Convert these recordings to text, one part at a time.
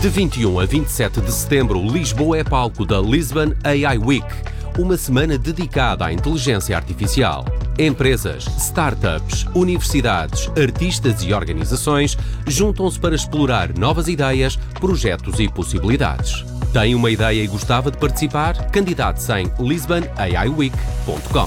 De 21 a 27 de setembro, Lisboa é palco da Lisbon AI Week, uma semana dedicada à inteligência artificial. Empresas, startups, universidades, artistas e organizações juntam-se para explorar novas ideias, projetos e possibilidades. Tem uma ideia e gostava de participar? Candidate-se em lisbonaiweek.com.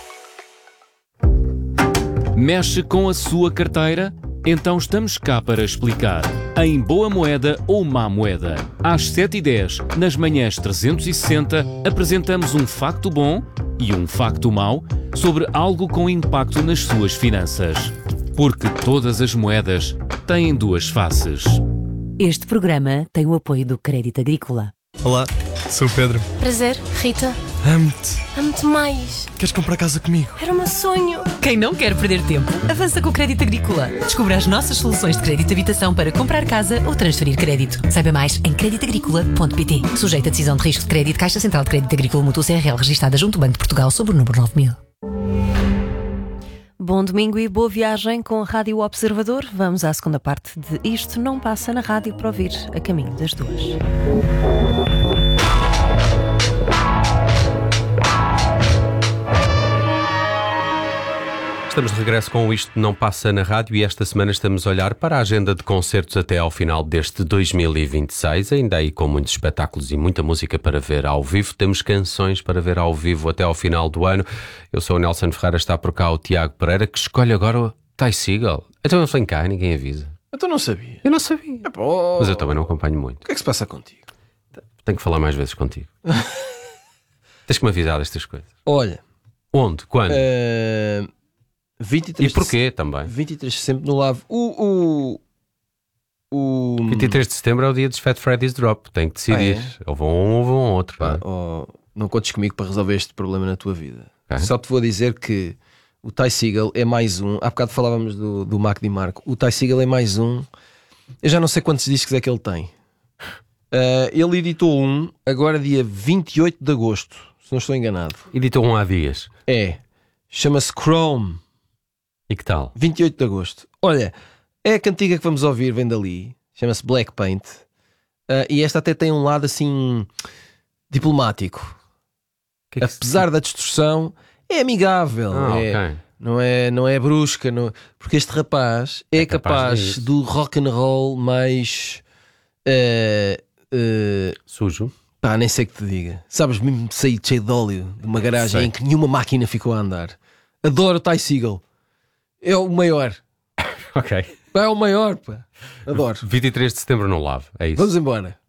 Mexe com a sua carteira? Então estamos cá para explicar. Em Boa Moeda ou Má Moeda. Às 7h10, nas manhãs 360, apresentamos um facto bom e um facto mau sobre algo com impacto nas suas finanças. Porque todas as moedas têm duas faces. Este programa tem o apoio do Crédito Agrícola. Olá, sou o Pedro. Prazer, Rita. Amo-te. Amo-te mais. Queres comprar casa comigo? Era o meu sonho. Quem não quer perder tempo, avança com o Crédito Agrícola. Descubra as nossas soluções de crédito de habitação para comprar casa ou transferir crédito. Saiba mais em creditagricola.pt. Sujeito a decisão de risco de crédito, Caixa Central de Crédito Agrícola Mútuo CRL, registada junto ao Banco de Portugal sob o número 9000. Bom domingo e boa viagem com a Rádio Observador. Vamos à segunda parte de Isto Não Passa na Rádio para ouvir a caminho das 2. Estamos de regresso com Isto Não Passa na Rádio e esta semana estamos a olhar para a agenda de concertos até ao final deste 2026, ainda aí com muitos espetáculos e muita música para ver ao vivo. Temos canções para ver ao vivo até ao final do ano. Eu sou o Nelson Ferreira, está por cá o Tiago Pereira, que escolhe agora o Ty Segall. Então eu vem cá, ninguém avisa. Eu não sabia. Eu não sabia. Mas eu também não acompanho muito. O que é que se passa contigo? Tenho que falar mais vezes contigo. Tens que me avisar destas coisas. Olha. Onde? Quando? 23 e porquê também? 23 de setembro no Lavo. 23 de setembro é o dia dos Fat Freddy's Drop. Tem que decidir. Ou vão um ou vão outro. Não contes comigo para resolver este problema na tua vida. Okay. Só te vou dizer que o Ty Segall é mais um. Há bocado falávamos do Mac DiMarco. O Ty Segall é mais um. Eu já não sei quantos discos é que ele tem. Ele editou um agora dia 28 de agosto, se não estou enganado. Editou um há dias. Chama-se Chrome. E que tal? 28 de agosto. Olha, é a cantiga que vamos ouvir, vem dali. Chama-se Black Paint. E esta até tem um lado assim diplomático. Que apesar da distorção, é amigável. Okay. Não é brusca. Porque este rapaz é capaz do rock and roll mais sujo. Pá, nem sei o que te diga. Sabes, mesmo sair cheio de óleo de uma garagem em que nenhuma máquina ficou a andar. Adoro o Ty Segall. É o maior. Ok. É o maior, pá. Adoro. 23 de setembro no Lavo, é isso. Vamos embora.